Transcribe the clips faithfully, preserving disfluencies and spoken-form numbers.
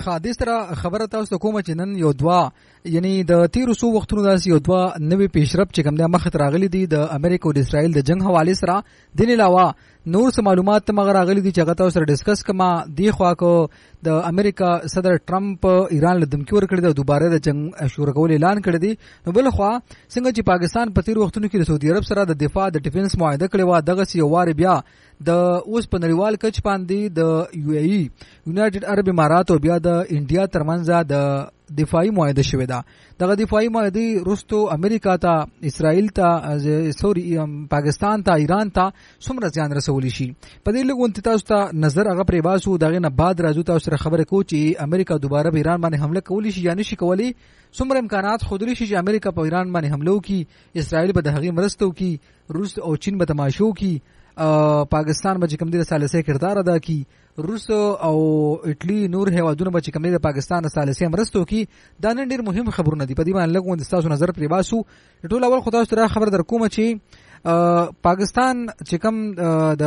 ها د سره خبره تاسو کوم چې نن یو دوا یعنی د تیر سو وختونو داسې یو دوا نوې پیشرفت چې کوم د مخ ته راغلي دي د امریکا او د اسرائیل د جنگ حواله سره د نه علاوه نور څه معلومات مغه راغلي دي چې هغه تاسو سره ډیسکس کما دی خو کو د امریکا صدر ټرمپ ایران له دمکی ور کړی د دوباره د جنگ شروع کول اعلان کړی دی. نو بل خو څنګه چې پاکستان په تیر وختونو کې د سعودي عرب سره د دفاع د ډیفنس معاهده کړی و دغه سی واره بیا د اوس په نړیوال کچ باندې د یو ای ای یونایټډ عرب امارات او بیا د انډیا ترمنځ د دفاعي معاهده شوې ده. دغه دفاعي معاهده رستو امریکا ته اسرائیل ته سوري پاکستان ته ایران ته څومره ځان رسول شي په دې لګون تاسو ته نظر هغه پرې باسو دغه نه بعد راځو تاسو سره خبره کو چې امریکا دوباره په ایران باندې حمله کولی شي یا نشي کولی څومره امکانات خودري شي چې امریکا په ایران باندې حمله وکړي اسرائیل به د هغې مرسته وکړي روس او چین به تماشو وکړي پاکستان به کوم دي ثالثه کردار ادا کی روس او اټلی نور هیوادونه به کوم دي د پاکستان ثالثه مرستو کی دا نن ډیر مهم خبرونه دي په دې باندې لګون د تاسو نظر پرې باسو. ټول اول خدای ستاسو خبر در کوم چې پاکستان چې کوم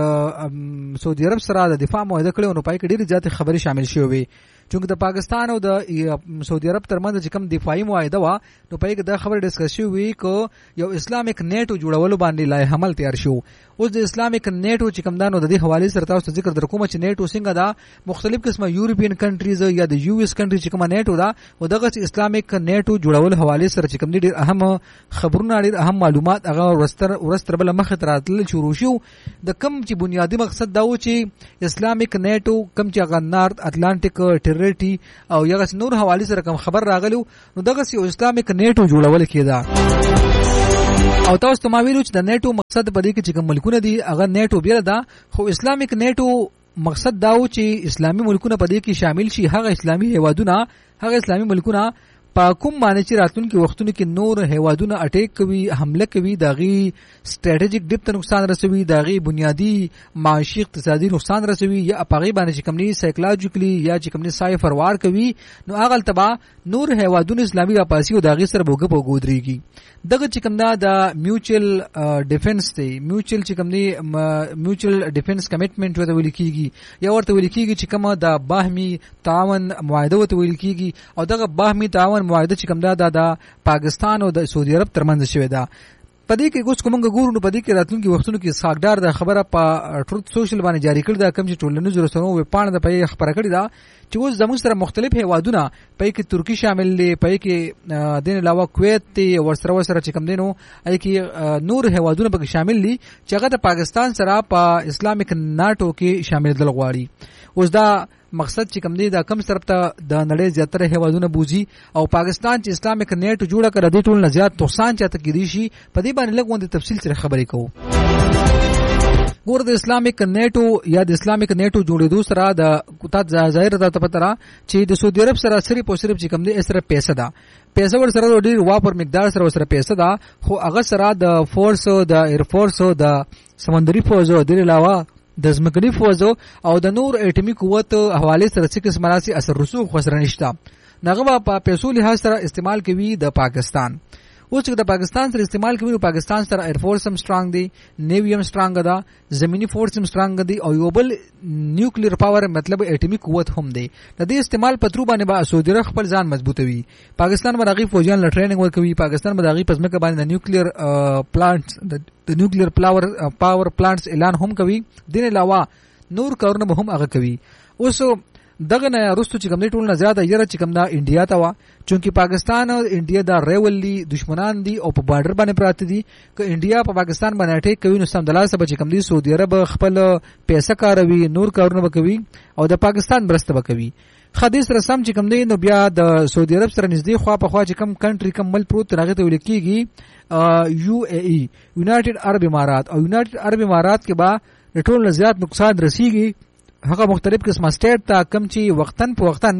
د سعودي عرب سره د دفاع معاهده کړو نو پای کې ډیر زیات خبري شامل شوې چونکه د پاکستان او د سعودي عرب ترمنځ چې کوم دفاعي معاهده وا نو پای کې دا خبر ډیسکس شوې کو یو اسلامیک نیټو جوړولو باندې لای عمل تیار شو. اوس د اسلامیک نیټو چې کوم دانو د دې حواله سره تاسو ذکر در کوم چې نیټو څنګه دا مختلف قسمه یورپین کنټریز یا د یو اس کنټری چې کوم نیټو دا او دغه اسلامیک نیټو جوړول حواله سره چې کوم ډیر اهم خبرونه ډیر اهم معلومات هغه ورستر ورستر بل مخ تراتل شروع شو. د کم چې بنیادی مقصد دا و چې اسلامیک نیټو کم چې هغه نارت اتلانټیک ټریټي او یغه نور حواله سره کوم خبر راغلو نو دغه سی اسلامیک نیټو جوړول کېدا او تاسو ته ما ویلو چې د نیټو مقصد په دې کې چې کوم ملکونه دي هغه نیټو بیل دا خو اسلامیک نیټو مقصد دا و چې اسلامي ملکونه په دې کې شامل شي هغه اسلامي هیوادونه هغه اسلامي ملکونه په کوم باندې چې راتلونکي وختونو کې نور هیوادونه اٹیک کوي حمله کوي داغي سټریټیجیک ډیپ ته نقصان رسوي داغي بنیادی معاشي اقتصادي نقصان رسوي یا پاغي باندې چې کومني سایکولوژیکلی یا چې کومني سایفر وار کوي نو هغه تبا نور هیوادونه اسلامي راپاسي او داغي سره بوګه بوګودريږي. دغه چې کوم دا د میوچل ډیفنس دی میوچل چې کوم دی میوچل ډیفنس کمټمنټ وته ویل کیږي یا ورته ویل کیږي چې کومه د باهمي تعاون معاهده وته ویل کیږي او دغه باهمي تعاون معاهده چې کوم دا د پاکستان او د سعودي عرب ترمنځ شوی دا پدې کې کوم کومه ګورو نو پدې کې راتلونکي وختونو کې ساګدار د خبره په ټروت سوشل باندې جاری کړ دا کم چې ټولنیزو رسنیو په پاڼه د پې خبره کړې دا چې اوس زموږ سره مختلف هیوادونه پې کې ترکی شامل دي پې کې د علاوه کویت ته ورسره ورسره چې کم دینو اې کې نور هیوادونه پکې شامل دي چې هغه د پاکستان سره په اسلامیک ناټو کې شامل دل غواړي. اوس دا مقصد چې کم دی دا کم طرف ته د نړۍ زیاتره هیوادونه بوزي او پاکستان چې اسلامیک نیټ جوړه کړ د ټول نه زیات نقصان چاته کیدی شي په دې باندې لږ غونډه تفصیل سره خبرې کوو. ګور د اسلامیک نیټو یا د اسلامیک نیټو جوړېدو سره د کوتات ظاهر ته پته را چې د سعودي عرب سره صرف او صرف چې کم دی سره پیسې ده پیسې ور سره ډیر واپر مقدار سره سره پیسې ده خو هغه سره د فورس د ایر فورس د سمندري فوج د علاوه د ځمکني فوج او د نور اټومي قوت حواله سره څه قسم راسي اثر رسوخ خسر نشته نغه په پیسو لحاظ سره استعمال کوي د پاکستان. اوس چې د پاکستان سره استعمال کوي پاکستان سره ایر فورس هم سترونګ دی نیوی هم سترونګ ده زمینی فورس هم سترونګ دی او یو بل نیوکلیر پاور مطلب اټومي قوت هم دی. د دې استعمال په ترو باندې با سعودي عرب خپل ځان مضبوطوي پاکستان باندې فوجیان ل ټریننګ ورکوي پاکستان باندې پزمکه باندې د نیوکلیر پلانټس د نیوکلیر پاور پاور پلانټس اعلان هم کوي دین علاوه نور کارونه به هم هغه کوي. اوس دغه نه رستو چې کوم ټول نه زیاده یره چې کوم دا انډیا ته وا چونکی پاکستان او انډیا دا ریوللی دشمنان دي او په بارډر باندې پراته دي ک انډیا په پاکستان باندې اٹیک کوي نو سم دلاسه به چې کوم دي سعودي عرب خپل پیسې کاروي نور کارونه وکوي او د پاکستان برسته وکوي. حدیث رسم چې کوم دی نو بیا د سعودي عرب سره نږدې خوا په خوا چې کوم کنټری کوم مل پروت راغی ته ویل کیږي یو ای ای یونایټډ عرب امارات او یونایټډ عرب امارات کې با ټول نه زیات نقصان رسیږي هغه مختلف قسمه سټیټ ته کم چې وختن په وختن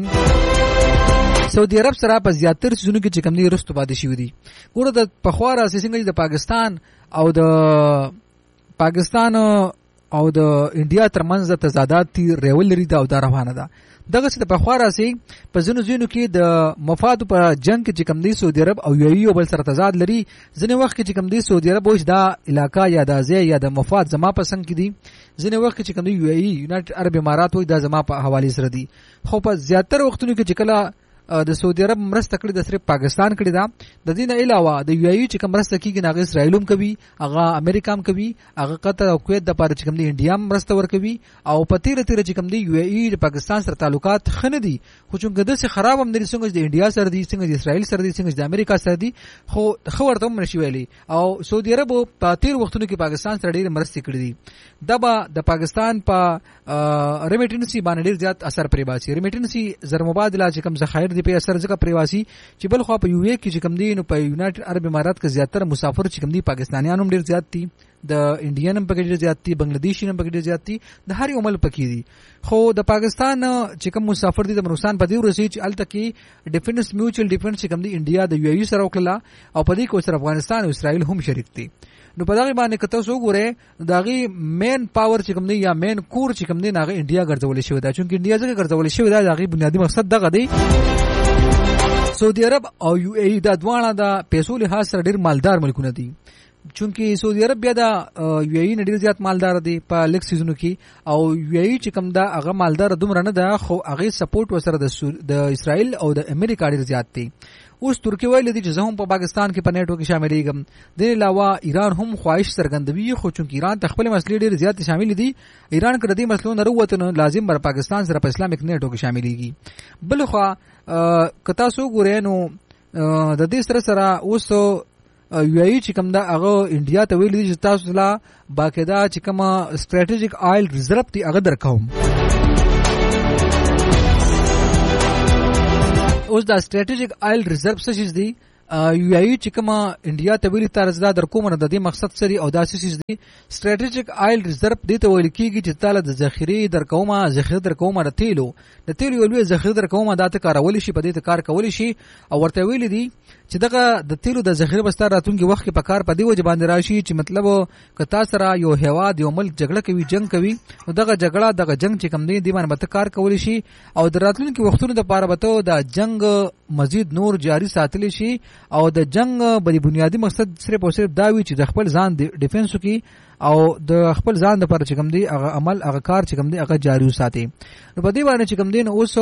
سعودي عرب سره په زیاتره سيزونو کې چې کم دي رستو پاتې شي ودي. ګوره د پخوار اساسنګ د پاکستان او د پاکستان او د انډیا ترمنځ د تضادات دي ریولري دا او دا روانه ده. دغه څه د پخوا راسي په ځینو ځینو کې د مفاد په جنگ کې چې کوم دی سعودي عرب او یو ای او بل سره تضاد لري. ځینې وخت کې چې کوم دی سعودي عرب وایي دا علاقہ یا د ځای یا د مفاد زما پسند کې دي، ځینې وخت کې چې کوم دی یو ای یونایټډ عرب امارات وایي دا زما په حواله سره دي. خو په زیاتره وختونو کې چې کله د سعودي عرب مرسته کړې د صرف پاکستان کړې ده. د دې نه علاوه د یو ای چې کوم مرسته کیږي هغه اسرائیل هم کوي، هغه امریکا هم کوي، هغه قطر او کویت د پاره چې کوم دی انډیا هم مرسته ورکوي. او په تیر تیر چې کوم دی یو ای د پاکستان سره تعلقات خنه دي، خو چونګه د څه خراب هم لري څنګه د انډیا سره دي، څنګه د اسرائیل سره دي، څنګه د امریکا سره دي، خو خو ورته هم نشي ویلي. او سعودي عرب په تیر وختونو کې پاکستان سره ډېر مرستې کړې دي. دا به د پاکستان په ریمیټنسي باندې ډېر زیات اثر پرې باسي. ریمیټنسي زر مبادله چې کوم ذخایر دي په اثر ځکه پرې واسي چې بل خو په یو ای کې چې کوم دی نو په یونایټډ عرب امارات کې زیاتره مسافر چې کوم دی پاکستانیان هم ډېر زیات دي، د انډین هم پکې ډېر زیات دي، بنگلادیشي هم پکې ډېر زیات دي، د هر یو ملک پکې دي. خو د پاکستان چې کوم مسافر دي د نقصان په دې ورسي چې الته کې ډیفنس میوچل ډیفنس چې کوم دی انډیا د یو ای سره وکړه او په دې کې سره افغانستان او اسرائیل هم شریک دي. نو په دغه باندې کته سو ګوره دغه مین پاور چې کوم دی یا مین کور چې کوم دی هغه انډیا ګرځول شوی دا، چونکه انډیا څنګه ګرځول شوی دا دغه بنیادی مقصد دغه دی. سعودي عرب او یو ای دا دواړه د پیسو لحاظ سره ډیر مالدار ملکونه دي، چونکه سعودي عرب بیا د یو ای ډیر زیات مالدار دي په لیک سیزونو کې، او یو ای چې کوم دا هغه مالدار دومره نه ده، خو هغه سپورټ وسره د اسرائیل او د امریکا ډیر زیات دي. اوس ترکی ویل دي چې زه هم په پاکستان کې په نیټو کې شاملېږم. د علاوه ایران هم خواهش څرګندوي، خو چونکه ایران ته خپل مسلې ډېر زیات شامل دي، ایران کړه دې مسلو نه وروته نو لازم بر پاکستان سره په اسلامیک نیټو کې شاملېږي. بل خو کتا سو ګورې نو د دې سره سره اوس یو ای چې کوم دا هغه انډیا ته ویل دي چې تاسو لا باقاعده چې کوم سټریټیجیک آیل ریزرو دی هغه درکوم. اوس دا سټریټیجیک آیل ریزرو څه شي دي؟ یو ای چې کوم انډیا ته ویل تاسو دا درکوم نه د دې مقصد سری او دا څه شي دي؟ سټریټیجیک آیل ریزرو دې ته ویل کیږي چې تعالی د ذخیره درکومه ذخیره درکومه د تیلو د تیلو ولوي ذخیره درکومه دا ته کارول شي، په دې ته کار کول شي. او ورته ویل دي چې دغه د تیلو د ذخیره بستر راتونکي وخت کې په کار په دی وجه باندې راشي چې مطلب کتا سره یو هواد یو ملک جګړه کوي جنگ کوي نو دغه جګړه دغه جنگ چې کم دی دی باندې به کار کول شي او د راتلونکي وختونو د پاره به د جنگ مزید نور جاری ساتل شي. او د جنگ بری بنیادی مقصد صرف او صرف دا وی چې د خپل ځان ډیفنس کی او د خپل ځان د پر چې کم دی هغه عمل هغه کار چې کم دی هغه جاری وساتي. نو په دې باندې چې کم دی نو اوس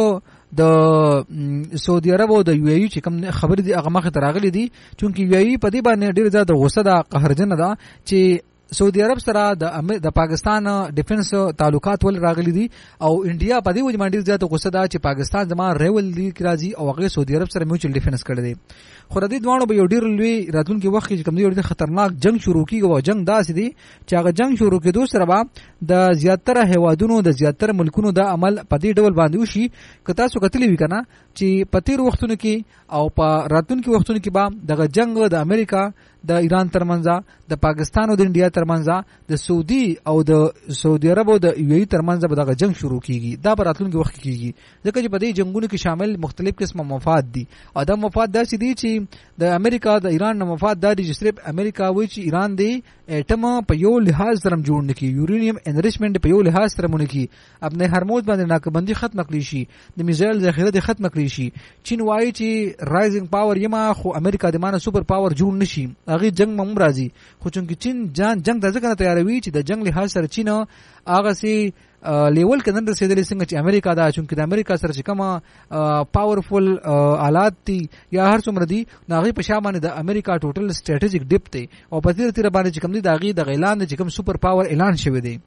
د سعودي عرب او د یو ای چې کوم خبر دي هغه مخه تراغلي دي، چونکه یو ای په دې باندې ډیر زیات غوسه ده، قهرجن ده چې سعودي عرب سره د د پاکستان ډیفنس تعلقات ول راغلي دي او انډیا په دې وجه باندې ډیر زیات غوسه ده چې پاکستان زما ریول دی راځي او هغه سعودي عرب سره میوچل ډیفنس کړی دی. خو د دې دوانو به یو ډیر لوی راتلونکي وخت کې کوم دی ډیر خطرناک جنگ شروع کیږي او جنگ داسې دی چې هغه جنگ شروع کېدو سره به د زیاتره هیوادونو د زیاتره ملکونو د عمل په دې ډول باندې وشي. که تاسو کتلی وی کنه چې په تیر وختونو کې او په راتلونکي وختونو کې به دغه جنگ د امریکا د ایران ترمنځ، د پاکستان او د انډیا ترمنځ، د سعودي او د سعودي عرب او د یو ای ترمنځ به دغه جنگ شروع کیږي. دا په راتلونکي وخت کې کیږي ځکه چې په دې جنگونو کې شامل مختلف قسمه مفاد دي او دا مفاد داسې دي چې د امریکا د ایران نه مفاد دي چې صرف امریکا وایي چې ایران دی اټم په یو لحاظ سره جوړ نکي، یورینیم انریچمنت په یو لحاظ سره مونږ کی خپل هرموز باندې ناکبندي ختم کړی شي، د میزایل ذخیره د ختم کړی شي. چین وایي چې رایزینګ پاور یما خو امریکا د مانه سپر پاور جوړ نشي، هغه جنگ مم راځي. خو چونکه چین جان جنگ د ځکه تیاروي چې د جنگ لحاظ سره چین هغه سي لیول کې نن رسیدلی څنګه چې امریکا دا چونکه د امریکا سره چې کومه پاورفل آلات دي یا هر څومره دي ناغي په شامل د امریکا ټوټل سټریټیجیک ډیپ دی او په دې تیر باندې چې کوم دي داغي د اعلان چې کوم سپر پاور اعلان شوی دی.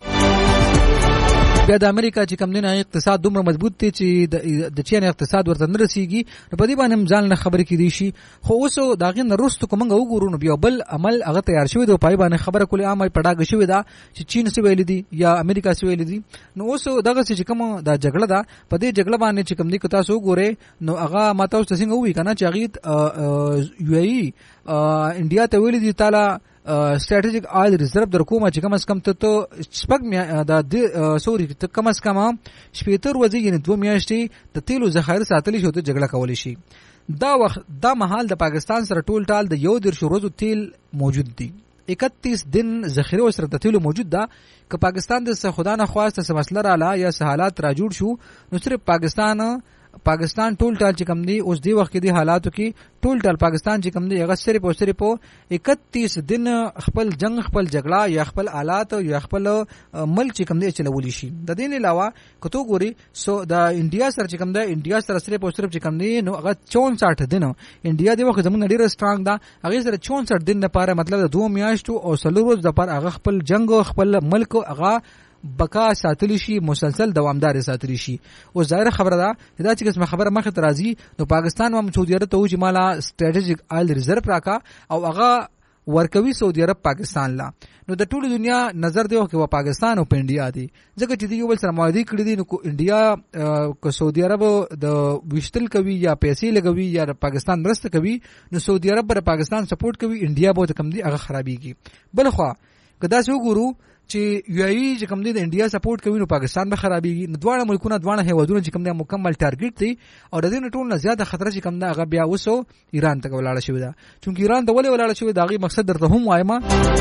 بیا د امریکا چې کوم نه اقتصاد دومره مضبوط دی چې د چین اقتصاد ورته نه رسیږي نو په دې باندې ځان نه خبرې کیدی شي. خو اوس داغه نرستو کومه وګورو نو بیا بل عمل هغه تیار شوی دی پای باندې خبره کولې عامه پډاګ شوی دا چې چین څه ویل دي یا امریکا څه ویل دي. نو اوس دغه چې کوم دا جګړه ده په دې جګړه باندې چې کوم دي کتا سو ګوره نو هغه ماته اوس څنګه وی کنه چې هغه یو ای انډیا ته ویل دي تعالی سټریټیجیک آیل ریزرو در کومه چې کم از کم ته ته شپږ میا د سوري ته کم از کم شپېتر ورځې یعنی دوه میاشتې د تیلو ذخایر ساتلی شو ته جګړه کولی شي. دا وخت دا محل د پاکستان سره ټول ټال د یو در شروع تیل موجود دي اکتیس دن ذخیره سره د تیلو موجود ده. که پاکستان د خدا نه خواسته څه مسله رااله یا څه حالات را جوړ شو نو صرف پاکستان پاکستان ټول ټال چې کم دی اوس دی وخت کې دی حالاتو کې ټول ټال پاکستان چې کم دی هغه صرف او صرف اکتیس دن خپل جنگ خپل جګړه یا خپل آلات یا خپل ملک چې کم دی چلولی شي. د دې نه علاوه کته ګوري سو د انډیا سره چې کم دی انډیا سره صرف او صرف چې کم دی نو هغه چونسઠ دن انډیا دی وخت زمونږ ډیره سترانګ ده هغه سره چونسઠ دن لپاره مطلب د دوه میاشتو او څلور ورځې لپاره هغه خپل جنگ خپل ملک هغه بقا ساتلی شي مسلسل دوامدار ساتلی شي. او ظاهر خبره ده دا چې کوم خبره مخه ترازی نو پاکستان هم سعودي عرب ته و چې مالا سټریټیجیک آیل ریزرو راکا او هغه ورکوي سعودي عرب پاکستان لا. نو د ټول دنیا نظر دی او کې پاکستان او انډیا دی ځکه چې دی یو بل سره معاهده کړی دي. نو انډیا کو سعودي عرب د وشتل کوي یا پیسې لګوي یا پاکستان مرسته کوي نو سعودي عرب پر پاکستان سپورټ کوي انډیا به کم دی هغه خرابيږي. بل خو کدا څو ګورو چې یو ای چې کوم دی د انډیا سپورټ کوي نو پاکستان به خرابيږي. نو دواړه ملکونه دواړه هیوادونه چې کوم دی مکمل ټارګټ دي او د دې ټول نه زیاته خطر چې کوم دی هغه بیا وسو ایران ته ولاړ شوی دا. چونکی ایران ته ولې ولاړ شوی دا غي مقصد درته هم وایم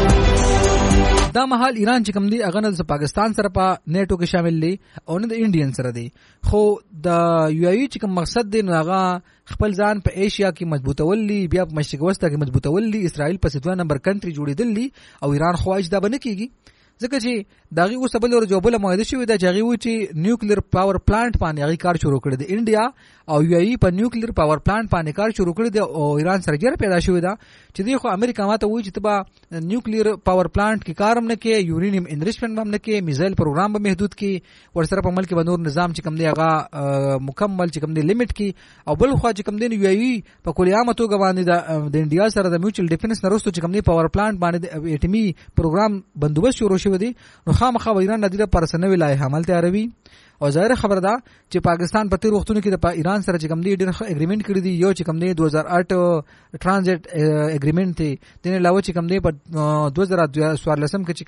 دا محل ایران چې کوم دی هغه نه پاکستان سره په نیټو کې شامل دي او نه د انډین سره دي. خو د یو ای چې کوم مقصد دی نو هغه خپل ځان په ایشیا کې مضبوطول دي بیا په مشرق وسطه کې مضبوطول دي اسرائیل په دوه نمبر کنټری جوړیدل دي او ایران خواهش دا بنه کیږي ځکه چې داغي اوس بل ور جوبله معاهده شوی دا چې وی چې نیوکلیر پاور پلانټ باندې هغه کار شروع کړی دی انډیا او یو ای په نیوکلیر پاور پلانټ باندې کار شروع کړی دی او ایران سره جره پیدا شوی دا چې دی خو امریکا ماته وی چې تبا نیوکلیر پاور پلانټ کې کارم نه کې یورینیم انریچمنت هم نه کې میزایل پروګرام به محدود کې ورسره په ملک باندې نظام چې کوم دی هغه مکمل چې کوم دی لیمټ کې او بل خو چې کوم دی یو ای په کلیامه توګه باندې د انډیا سره د میوچل ډیفنس نرستو چې کوم دی پاور پلانټ باندې ایټمی پروګرام بندوبست شروع شوی دی نو خامخا ایران د دې پرسنوي لای عمل تیاروي. او ظاهر خبر ده چې پاکستان په تیر وختونو کې د ایران سره چې کوم دی ډېر اګریمنت کړی دی یو چې کوم دی دوه هزار آټ ټرانزیټ اګریمنت دی د نه علاوه چې کوم دی په دوه هزار څوارلسم کې